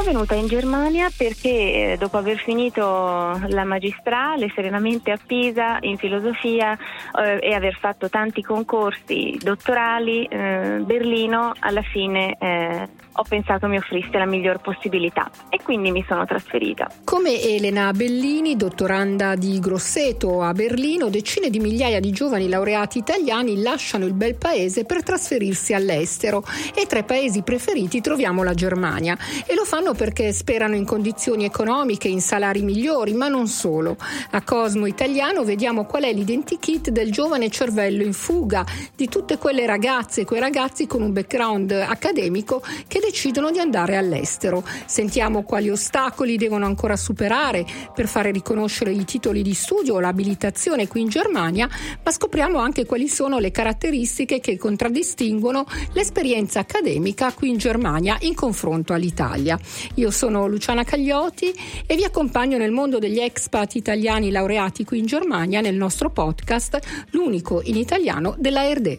venuta in Germania perché dopo aver finito la magistrale serenamente a Pisa in filosofia e aver fatto tanti concorsi dottorali, Berlino alla fine ho pensato mi offrisse la miglior possibilità e quindi mi sono trasferita. Come Elena Bellini, dottoranda di Grosseto a Berlino, decine di migliaia di giovani laureati italiani lasciano il bel paese per trasferirsi all'estero e tra i paesi preferiti troviamo la Germania e lo fanno perché sperano in condizioni economiche, in salari migliori, ma non solo. A Cosmo Italiano vediamo qual è l'identikit del giovane cervello in fuga, di tutte quelle ragazze e quei ragazzi con un background accademico che decidono di andare all'estero. Sentiamo quali ostacoli devono ancora superare per fare riconoscere i titoli di studio o l'abilitazione qui in Germania, ma scopriamo anche quali sono le caratteristiche che contraddistinguono l'esperienza accademica qui in Germania in confronto all'Italia. Io sono Luciana Cagliotti e vi accompagno nel mondo degli expat italiani laureati qui in Germania nel nostro podcast, l'unico in italiano della ARD.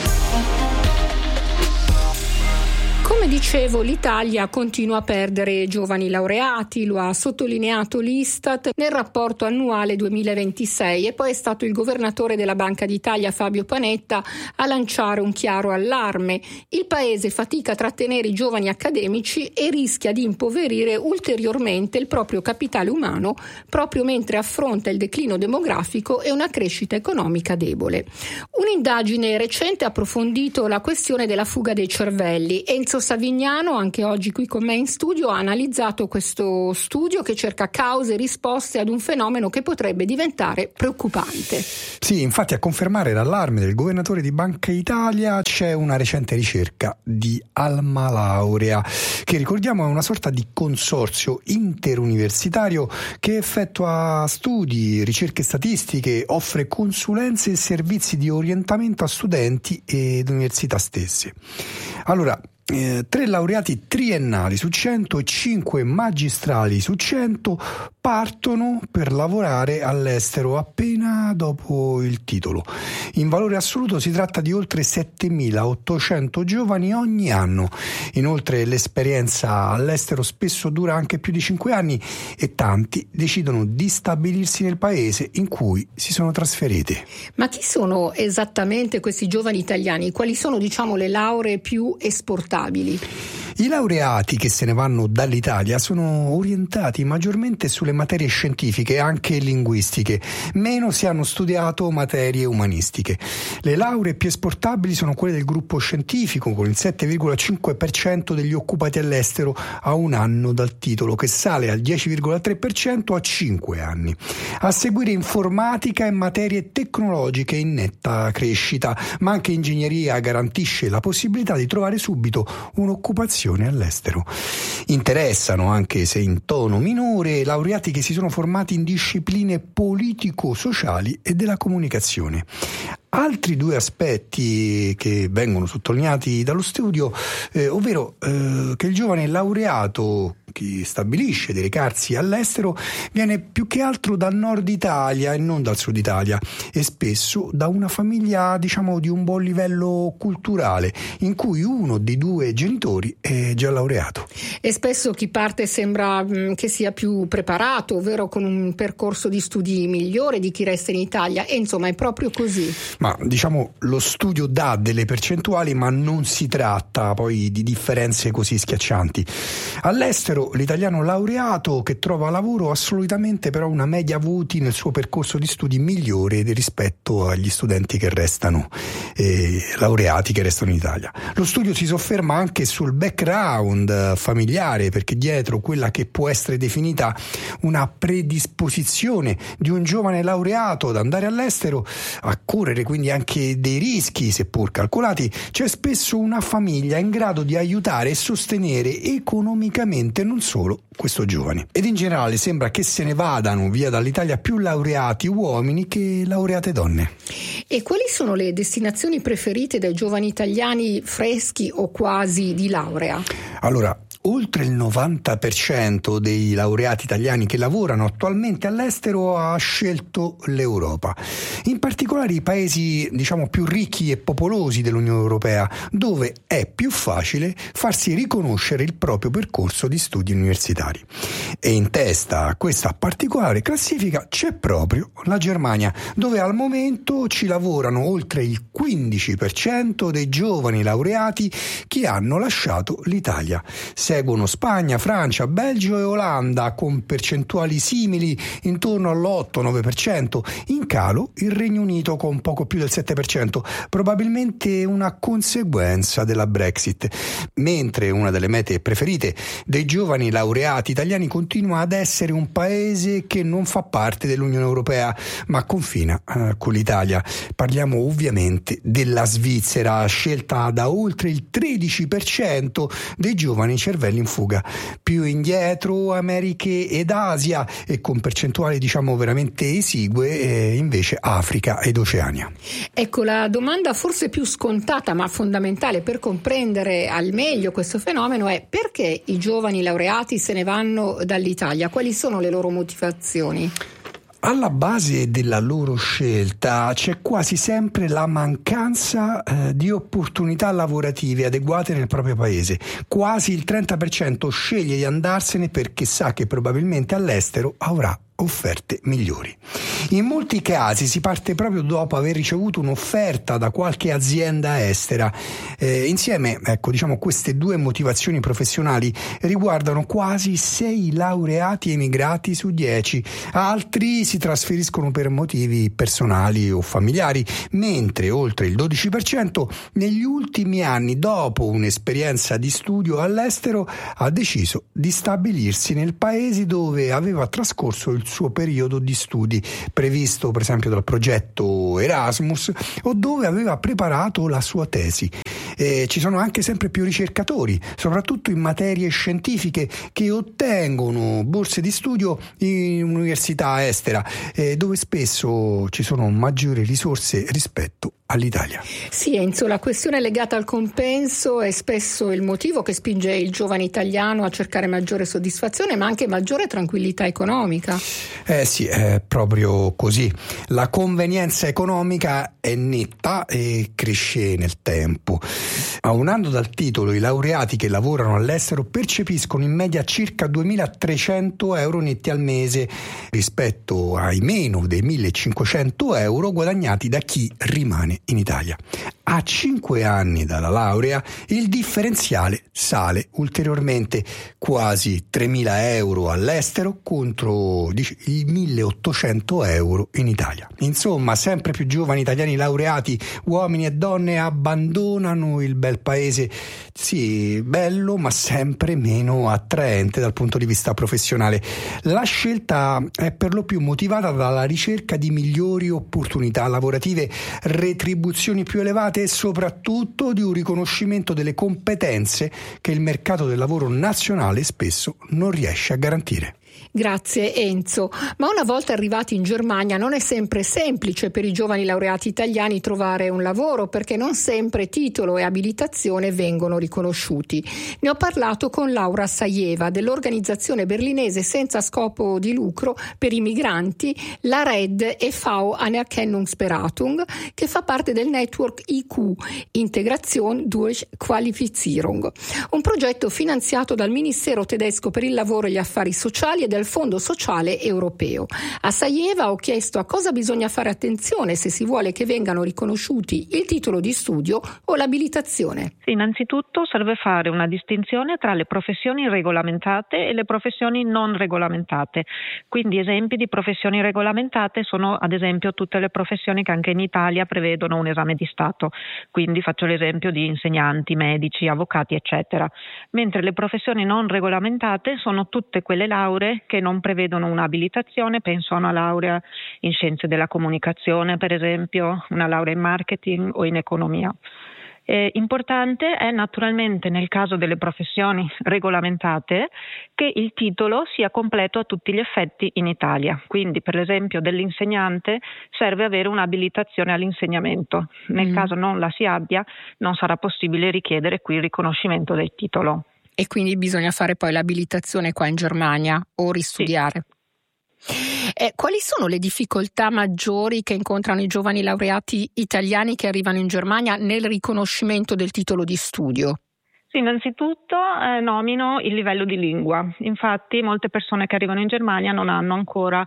Come dicevo, l'Italia continua a perdere giovani laureati, lo ha sottolineato l'Istat nel rapporto annuale 2026 e poi è stato il governatore della Banca d'Italia Fabio Panetta a lanciare un chiaro allarme. Il paese fatica a trattenere i giovani accademici e rischia di impoverire ulteriormente il proprio capitale umano proprio mentre affronta il declino demografico e una crescita economica debole. Un'indagine recente ha approfondito la questione della fuga dei cervelli. Enzo Savignano, anche oggi qui con me in studio, ha analizzato questo studio che cerca cause e risposte ad un fenomeno che potrebbe diventare preoccupante. Sì, infatti a confermare l'allarme del governatore di Banca Italia c'è una recente ricerca di Alma Laurea, che ricordiamo è una sorta di consorzio interuniversitario che effettua studi, ricerche statistiche, offre consulenze e servizi di orientamento a studenti ed università stesse. Allora, 3 laureati triennali su 100 e 5 magistrali su 100 partono per lavorare all'estero appena dopo il titolo. In valore assoluto si tratta di oltre 7.800 giovani ogni anno. Inoltre l'esperienza all'estero spesso dura anche più di 5 anni e tanti decidono di stabilirsi nel paese in cui si sono trasferiti. Ma chi sono esattamente questi giovani italiani? Quali sono, le lauree più esportabili? I laureati che se ne vanno dall'Italia sono orientati maggiormente sulle materie scientifiche e anche linguistiche, meno si hanno studiato materie umanistiche. Le lauree più esportabili sono quelle del gruppo scientifico, con il 7,5% degli occupati all'estero a un anno dal titolo, che sale al 10,3% a 5 anni. A seguire informatica e materie tecnologiche in netta crescita, ma anche ingegneria garantisce la possibilità di trovare subito un'occupazione all'estero. Interessano, anche se in tono minore, laureati che si sono formati in discipline politico-sociali e della comunicazione. Altri 2 aspetti che vengono sottolineati dallo studio, ovvero che il giovane laureato che stabilisce di recarsi all'estero viene più che altro dal nord Italia e non dal sud Italia e spesso da una famiglia di un buon livello culturale in cui uno dei 2 genitori è già laureato. E spesso chi parte sembra che sia più preparato, ovvero con un percorso di studi migliore di chi resta in Italia e insomma è proprio così. Ma lo studio dà delle percentuali, ma non si tratta poi di differenze così schiaccianti. All'estero l'italiano laureato che trova lavoro ha solitamente però una media voti nel suo percorso di studi migliore rispetto agli studenti che restano laureati che restano in Italia. Lo studio si sofferma anche sul background familiare, perché dietro quella che può essere definita una predisposizione di un giovane laureato ad andare all'estero, a correre quindi anche dei rischi seppur calcolati, c'è spesso una famiglia in grado di aiutare e sostenere economicamente non solo questo giovane. Ed in generale sembra che se ne vadano via dall'Italia più laureati uomini che laureate donne. E quali sono le destinazioni preferite dai giovani italiani freschi o quasi di laurea? Allora, Oltre il 90% dei laureati italiani che lavorano attualmente all'estero ha scelto l'Europa, in particolare i paesi più ricchi e popolosi dell'Unione Europea, dove è più facile farsi riconoscere il proprio percorso di studi universitari. E in testa a questa particolare classifica c'è proprio la Germania, dove al momento ci lavorano oltre il 15% dei giovani laureati che hanno lasciato l'Italia. Seguono Spagna, Francia, Belgio e Olanda con percentuali simili intorno all'8-9%, in calo il Regno Unito con poco più del 7%, probabilmente una conseguenza della Brexit, mentre una delle mete preferite dei giovani laureati italiani continua ad essere un paese che non fa parte dell'Unione Europea ma confina con l'Italia. Parliamo ovviamente della Svizzera, scelta da oltre il 13% dei giovani cervelli in fuga. Più indietro Americhe ed Asia, e con percentuali veramente esigue invece Africa ed Oceania. Ecco, la domanda forse più scontata ma fondamentale per comprendere al meglio questo fenomeno è: perché i giovani laureati se ne vanno dall'Italia? Quali sono le loro motivazioni? Alla base della loro scelta c'è quasi sempre la mancanza di opportunità lavorative adeguate nel proprio paese. Quasi il 30% sceglie di andarsene perché sa che probabilmente all'estero avrà offerte migliori. In molti casi si parte proprio dopo aver ricevuto un'offerta da qualche azienda estera. Insieme, queste due motivazioni professionali riguardano quasi 6 laureati emigrati su 10. Altri si trasferiscono per motivi personali o familiari, mentre oltre il 12% negli ultimi anni, dopo un'esperienza di studio all'estero, ha deciso di stabilirsi nel paese dove aveva trascorso il suo periodo di studi, previsto per esempio dal progetto Erasmus, o dove aveva preparato la sua tesi. Ci sono anche sempre più ricercatori, soprattutto in materie scientifiche, che ottengono borse di studio in università estera, dove spesso ci sono maggiori risorse rispetto all'Italia. Sì, Enzo, la questione legata al compenso è spesso il motivo che spinge il giovane italiano a cercare maggiore soddisfazione, ma anche maggiore tranquillità economica. Sì, è proprio così. La convenienza economica è netta e cresce nel tempo. A un anno dal titolo, i laureati che lavorano all'estero percepiscono in media circa 2.300 euro netti al mese, rispetto ai meno dei 1.500 euro guadagnati da chi rimane in Italia. A 5 anni dalla laurea il differenziale sale ulteriormente, quasi 3.000 euro all'estero contro i 1.800 euro in Italia. Insomma, sempre più giovani italiani laureati, uomini e donne, abbandonano il bel paese, sì, bello ma sempre meno attraente dal punto di vista professionale. La scelta è per lo più motivata dalla ricerca di migliori opportunità lavorative, retribuzioni più elevate e soprattutto di un riconoscimento delle competenze che il mercato del lavoro nazionale spesso non riesce a garantire. Grazie Enzo. Ma una volta arrivati in Germania non è sempre semplice per i giovani laureati italiani trovare un lavoro, perché non sempre titolo e abilitazione vengono riconosciuti. Ne ho parlato con Laura Sajeva dell'organizzazione berlinese senza scopo di lucro per i migranti, la RED e.V. Anerkennungsberatung, che fa parte del network IQ, Integration durch Qualifizierung, un progetto finanziato dal Ministero tedesco per il lavoro e gli affari sociali e del Fondo Sociale Europeo. A Sajeva ho chiesto a cosa bisogna fare attenzione se si vuole che vengano riconosciuti il titolo di studio o l'abilitazione. Sì, innanzitutto serve fare una distinzione tra le professioni regolamentate e le professioni non regolamentate. Quindi esempi di professioni regolamentate sono ad esempio tutte le professioni che anche in Italia prevedono un esame di Stato. Quindi faccio l'esempio di insegnanti, medici, avvocati, eccetera. Mentre le professioni non regolamentate sono tutte quelle lauree che non prevedono un'abilitazione, penso a una laurea in scienze della comunicazione, per esempio, una laurea in marketing o in economia. Importante è naturalmente nel caso delle professioni regolamentate che il titolo sia completo a tutti gli effetti in Italia. Quindi per l'esempio dell'insegnante serve avere un'abilitazione all'insegnamento. Nel caso non la si abbia, non sarà possibile richiedere qui il riconoscimento del titolo. E quindi bisogna fare poi l'abilitazione qua in Germania o ristudiare. Sì. Quali sono le difficoltà maggiori che incontrano i giovani laureati italiani che arrivano in Germania nel riconoscimento del titolo di studio? Sì, innanzitutto nomino il livello di lingua. Infatti molte persone che arrivano in Germania non hanno ancora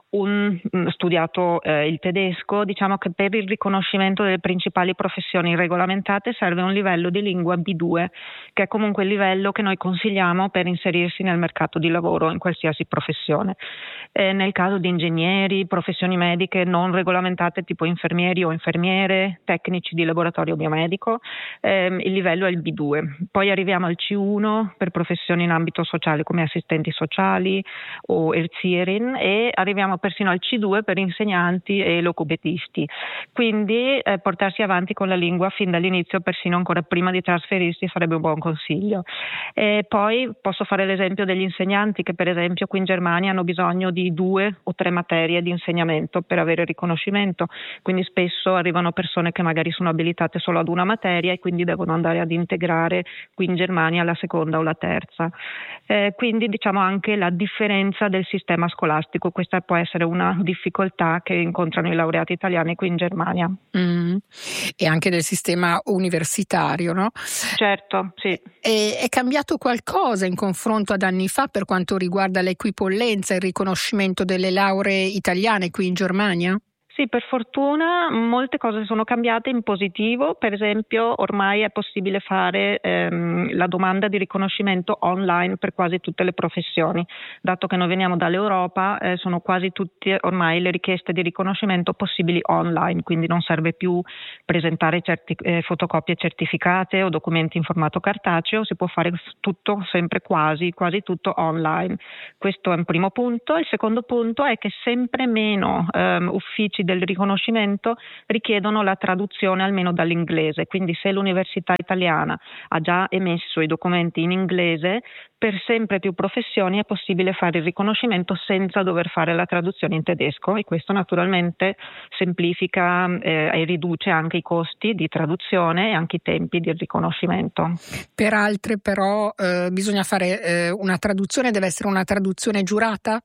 studiato il tedesco. Diciamo che per il riconoscimento delle principali professioni regolamentate serve un livello di lingua B2, che è comunque il livello che noi consigliamo per inserirsi nel mercato di lavoro in qualsiasi professione. Nel caso di ingegneri, professioni mediche non regolamentate tipo infermieri o infermiere, tecnici di laboratorio biomedico, il livello è il B2. Poi arriviamo al C1 per professioni in ambito sociale come assistenti sociali o Erzieherin, e arriviamo persino al C2 per insegnanti e logopedisti. Quindi portarsi avanti con la lingua fin dall'inizio, persino ancora prima di trasferirsi, sarebbe un buon consiglio. Poi posso fare l'esempio degli insegnanti che per esempio qui in Germania hanno bisogno di 2 o 3 materie di insegnamento per avere riconoscimento, quindi spesso arrivano persone che magari sono abilitate solo ad una materia e quindi devono andare ad integrare qui in Germania la seconda o la terza. Quindi diciamo anche la differenza del sistema scolastico, questa può essere una difficoltà che incontrano i laureati italiani qui in Germania. E anche del sistema universitario, no? Certo, sì. È cambiato qualcosa in confronto ad anni fa per quanto riguarda l'equipollenza e il riconoscimento delle lauree italiane qui in Germania? Sì, per fortuna molte cose sono cambiate in positivo. Per esempio ormai è possibile fare la domanda di riconoscimento online per quasi tutte le professioni. Dato che noi veniamo dall'Europa, sono quasi tutte ormai le richieste di riconoscimento possibili online, quindi non serve più presentare fotocopie certificate o documenti in formato cartaceo, si può fare tutto, sempre quasi tutto online. Questo è un primo punto. Il secondo punto è che sempre meno uffici del riconoscimento richiedono la traduzione almeno dall'inglese, quindi se l'università italiana ha già emesso i documenti in inglese, per sempre più professioni è possibile fare il riconoscimento senza dover fare la traduzione in tedesco, e questo naturalmente semplifica e riduce anche i costi di traduzione e anche i tempi di riconoscimento. Per altre però bisogna fare una traduzione, deve essere una traduzione giurata?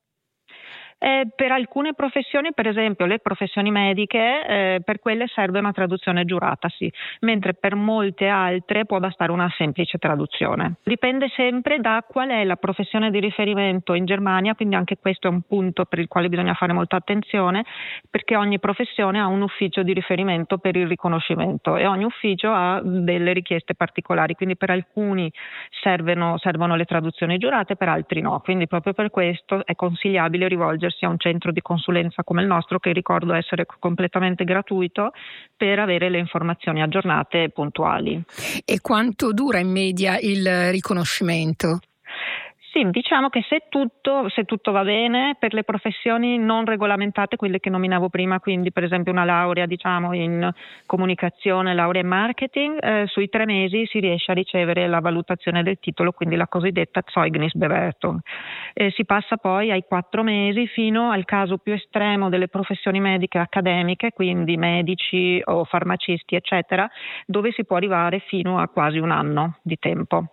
Per alcune professioni, per esempio le professioni mediche, per quelle serve una traduzione giurata, sì, mentre per molte altre può bastare una semplice traduzione. Dipende sempre da qual è la professione di riferimento in Germania, quindi anche questo è un punto per il quale bisogna fare molta attenzione, perché ogni professione ha un ufficio di riferimento per il riconoscimento e ogni ufficio ha delle richieste particolari, quindi per alcuni servono le traduzioni giurate, per altri no, quindi proprio per questo è consigliabile rivolgersi a un centro di consulenza come il nostro, che ricordo essere completamente gratuito, per avere le informazioni aggiornate e puntuali. E quanto dura in media il riconoscimento? Sì, diciamo che se tutto va bene, per le professioni non regolamentate, quelle che nominavo prima, quindi per esempio una laurea in comunicazione, laurea in marketing, sui 3 mesi si riesce a ricevere la valutazione del titolo, quindi la cosiddetta Zeugnisbewertung. Si passa poi ai 4 mesi fino al caso più estremo delle professioni mediche accademiche, quindi medici o farmacisti eccetera, dove si può arrivare fino a quasi 1 anno di tempo.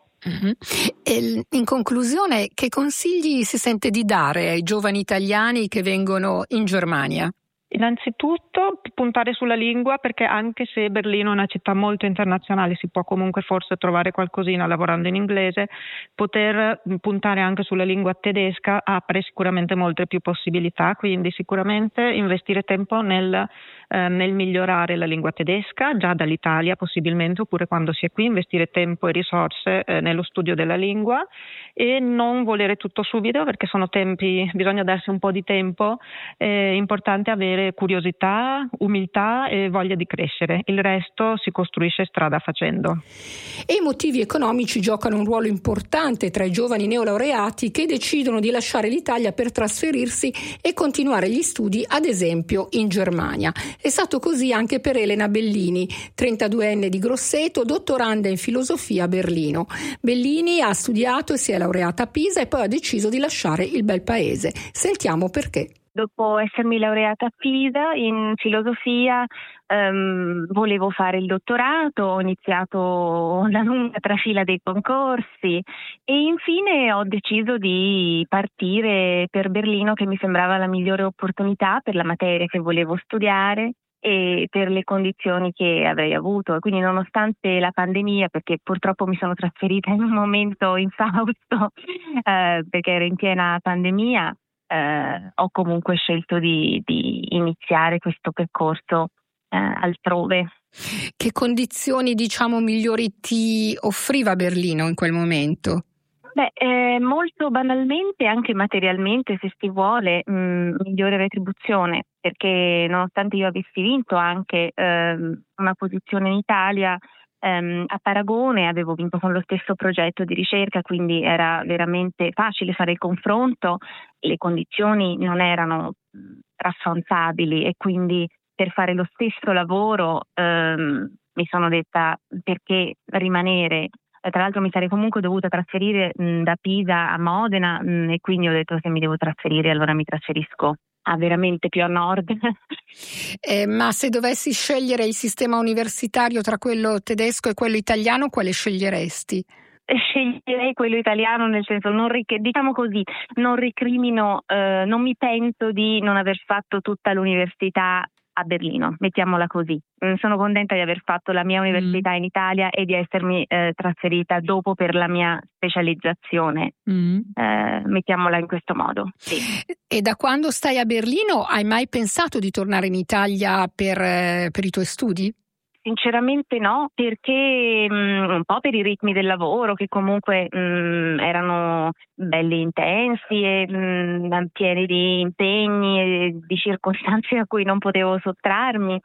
E in conclusione, che consigli si sente di dare ai giovani italiani che vengono in Germania? Innanzitutto puntare sulla lingua, perché anche se Berlino è una città molto internazionale, si può comunque forse trovare qualcosina lavorando in inglese, poter puntare anche sulla lingua tedesca apre sicuramente molte più possibilità, quindi sicuramente investire tempo nel migliorare la lingua tedesca già dall'Italia possibilmente, oppure quando si è qui investire tempo e risorse nello studio della lingua, e non volere tutto subito, perché sono tempi, bisogna darsi un po' di tempo, è importante avere curiosità, umiltà e voglia di crescere, il resto si costruisce strada facendo. E i motivi economici giocano un ruolo importante tra i giovani neolaureati che decidono di lasciare l'Italia per trasferirsi e continuare gli studi, ad esempio in Germania. È stato così anche per Elena Bellini, 32enne di Grosseto, dottoranda in filosofia a Berlino. Bellini ha studiato e si è laureata a Pisa e poi ha deciso di lasciare il bel paese. Sentiamo perché. Dopo essermi laureata a Pisa in filosofia, volevo fare il dottorato, ho iniziato la lunga trafila dei concorsi e infine ho deciso di partire per Berlino, che mi sembrava la migliore opportunità per la materia che volevo studiare e per le condizioni che avrei avuto. Quindi nonostante la pandemia, perché purtroppo mi sono trasferita in un momento infausto perché ero in piena pandemia, ho comunque scelto di iniziare questo percorso altrove. Che condizioni, migliori ti offriva Berlino in quel momento? Molto banalmente, anche materialmente, se si vuole, migliore retribuzione, perché nonostante io avessi vinto anche una posizione in Italia, a paragone avevo vinto con lo stesso progetto di ricerca, quindi era veramente facile fare il confronto, le condizioni non erano raffrontabili e quindi per fare lo stesso lavoro mi sono detta perché rimanere. Tra l'altro mi sarei comunque dovuta trasferire da Pisa a Modena e quindi ho detto se mi devo trasferire allora mi trasferisco veramente più a nord. Ma se dovessi scegliere il sistema universitario tra quello tedesco e quello italiano, quale sceglieresti? Sceglierei quello italiano, nel senso non ricrimino, non mi pento di non aver fatto tutta l'università a Berlino, mettiamola così. Sono contenta di aver fatto la mia università in Italia e di essermi trasferita dopo per la mia specializzazione. Mettiamola in questo modo. Sì. E da quando stai a Berlino hai mai pensato di tornare in Italia per i tuoi studi? Sinceramente no, perché un po' per i ritmi del lavoro che comunque erano belli intensi e pieni di impegni e di circostanze a cui non potevo sottrarmi,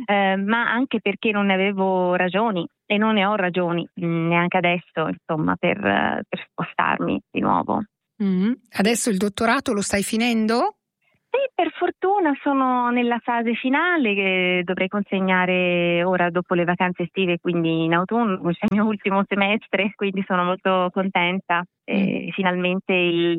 ma anche perché non ne avevo ragioni e non ne ho ragioni neanche adesso, insomma, per spostarmi di nuovo. Adesso il dottorato lo stai finendo? Sì, per fortuna sono nella fase finale che dovrei consegnare ora dopo le vacanze estive, quindi in autunno, c'è il mio ultimo semestre, quindi sono molto contenta. E finalmente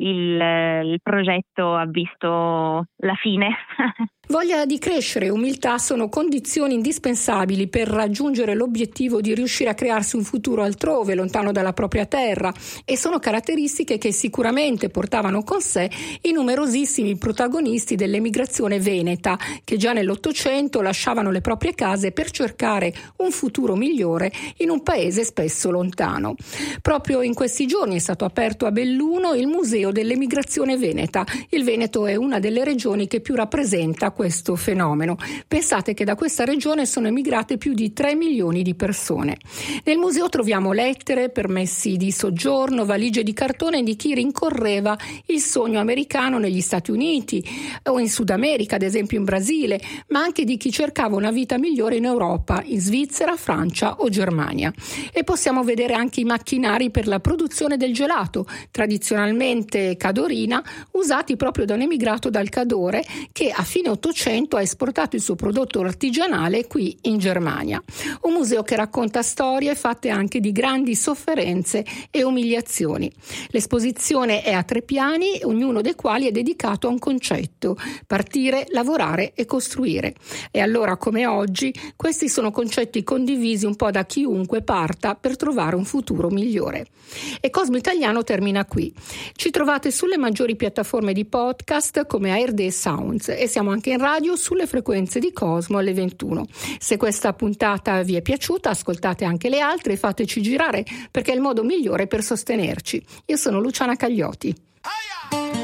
il progetto ha visto la fine. Voglia di crescere e umiltà sono condizioni indispensabili per raggiungere l'obiettivo di riuscire a crearsi un futuro altrove, lontano dalla propria terra, e sono caratteristiche che sicuramente portavano con sé i numerosissimi protagonisti dell'emigrazione veneta, che già nell'Ottocento lasciavano le proprie case per cercare un futuro migliore in un paese spesso lontano. Proprio in questi giorni è stato aperto a Belluno il Museo dell'Emigrazione Veneta. Il Veneto è una delle regioni che più rappresenta questo fenomeno. Pensate che da questa regione sono emigrate più di 3 milioni di persone. Nel museo troviamo lettere, permessi di soggiorno, valigie di cartone di chi rincorreva il sogno americano negli Stati Uniti o in Sud America, ad esempio in Brasile, ma anche di chi cercava una vita migliore in Europa, in Svizzera, Francia o Germania. E possiamo vedere anche i macchinari per la produzione del gelato, tradizionalmente Cadorina, usati proprio da un emigrato dal Cadore che a fine Ottocento ha esportato il suo prodotto artigianale qui in Germania. Un museo che racconta storie fatte anche di grandi sofferenze e umiliazioni. L'esposizione è a 3 piani, ognuno dei quali è dedicato a un concetto: partire, lavorare e costruire. E allora, come oggi, questi sono concetti condivisi un po' da chiunque parta per trovare un futuro migliore. E Cosmo Italiano termina qui. Ci trovate sulle maggiori piattaforme di podcast come ARD Sounds e siamo anche in radio sulle frequenze di Cosmo alle 21. Se questa puntata vi è piaciuta, ascoltate anche le altre e fateci girare, perché è il modo migliore per sostenerci. Io sono Luciana Cagliotti.